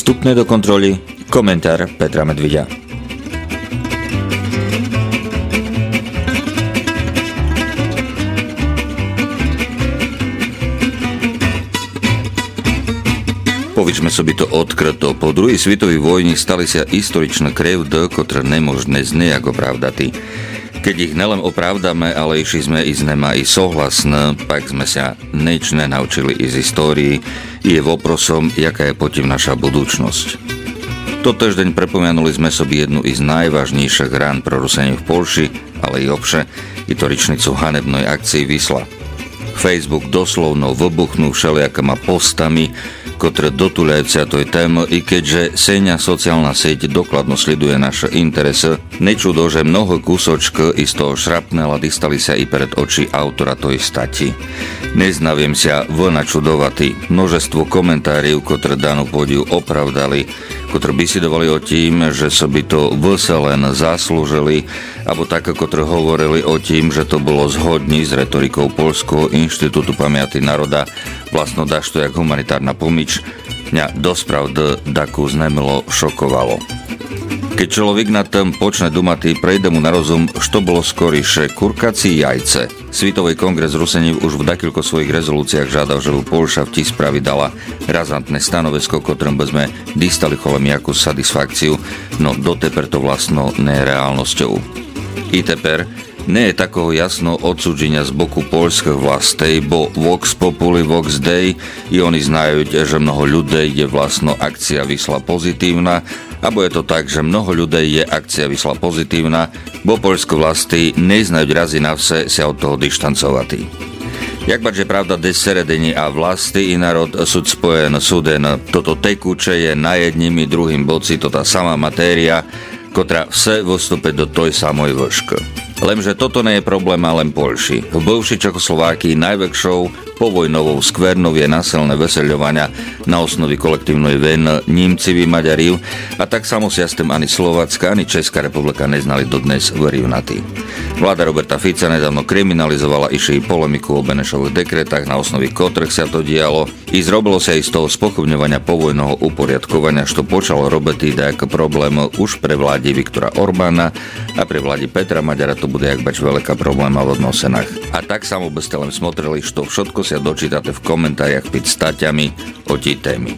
Vstupné do kontroly, komentár Petra Medviďa. Powiedzmy sobie to odkryto. Po II svjetovej vojni stali sa historičné krivdy, ktoré nemožné nejako opravdati. Keď ich nelen opravdáme, ale išli sme i z nema i souhlasné, pak sme sa nič nenaučili i z histórii, i je voprosom, jaká je potim naša budúčnosť. To týždeň prepomenuli sme sobie jednu iz najvážnejších rán prorusení v Polši, ale i obše, i to ričnicu hanebnej akcii Wisla. Facebook doslovno vybuchnul všelijakými postami, ktoré dotuľajúcia toj tému, i keďže seňa sociálna sieť dokladno sleduje naše interese, nečudo, že mnoho kúsočk iz toho šrapnela distali sa i pred oči autora toj stati. Neznaviem sa načudovati množstvo komentáriv, ktoré danú podiu opravdali, ktoré bisidovali o tým, že so by to len zaslúžili, alebo tak, ktoré hovorili o tým, že to bolo zhodní s retorikou Poľského inštitútu pamiaty národa, vlastno dašto jak humanitárna pomič, mňa dospravd daku znemilo šokovalo. Keď človek na tom počne dumati, prejde mu na rozum, što bolo skoriše, kurkací jajce. Svitový kongres Rusenív už v dakilko svojich rezolúciách žiadal, že Polša v tis spravi dala razantné stanovisko, ktorom by sme distali cholem jakú satisfakciu, no doteper to vlastno nereálnosťou. I teper nie je takého jasno odsúdenia z boku poľských vlastej, bo vox populi vox dei i oni znajú, že mnoho ľudí je vlastno akcia Wisla pozitívna, abo je to tak, že mnoho ľudí je akcia Wisla pozitívna, bo poľské vlasti neznajú razy na vse sa od toho dištancovati. Jak bač je pravda des seredení a vlasti i národ súd spojen súden, toto tekuče je na jedním i druhým boci, to tá sama matéria, ktorá vse vystúpe do toj samoj vršky. Lenže toto nie je problém len Polši. V bivšej Čechoslovákii najväčšou povojnovou skvernou je násilné veseľovania na osnovi kolektívnej vojny Nímcivi Maďariv a tak sa musia s tým ani Slovacká, ani Česká republika neznali dodnes vyrivnatí. Vláda Roberta Fica nedávno kriminalizovala iši polemiku o Benešových dekretách, na osnovi ktorých sa to dialo, i zrobilo sa aj z toho spochybňovania povojného uporiadkovania, što počalo robiť ako problém už pre vládi Viktora Orbána a pre vládi Petra Maďara to bude jak bač veľká probléma v odnosenách. A tak sa mu by ste len smotrili, što všetko sa dočítate v komentáriach pod staťami o tí témy.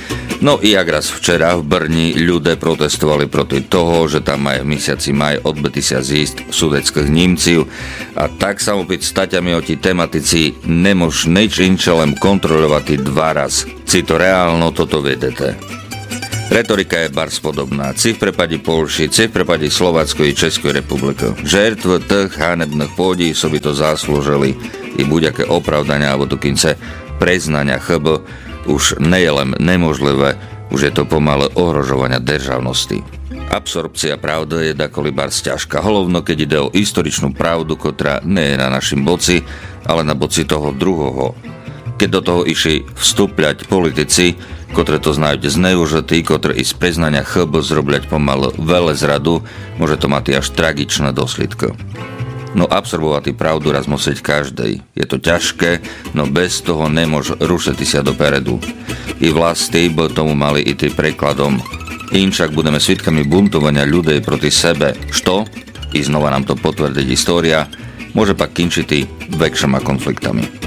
No i jak raz včera v Brni ľudia protestovali proti toho, že tam aj v mesiaci maj odbytí sa zísť sudeckých Nímciv a tak sa mu pod staťami o tí tematici nemož nič inče len kontrolovať dva raz. Si to reálno toto vedete. Retorika je bars podobná. Ci v prepadi Polši, ci v prepadi Slováckoj i Českej republiky. Žertv tých hanebných pôdí so by to zaslúžili i buďaké opravdania alebo dokonce preznania chyb už nie je len nemožlivé, už je to pomalé ohrožovania državnosti. Absorpcia pravdy je dakoli bars ťažká, hlavno keď ide o historičnú pravdu, ktorá nie je na našim boci, ale na boci toho druhoho. Keď do toho išli vstúpľať politici, ktoré to znajú zneužití, ktoré i z priznania chyb zrobľať pomalu velezradu, môže to mať až tragičné dôsledky. No absorbovať pravdu raz musieť každej. Je to ťažké, no bez toho nemôže rušiť sa dopredu. I vlasti by tomu mali i tým prekladom. Inčak budeme svedkami buntovania ľudí proti sebe, što, i znova nám to potvrdí história, môže pak kinčiť väčšíma konfliktami.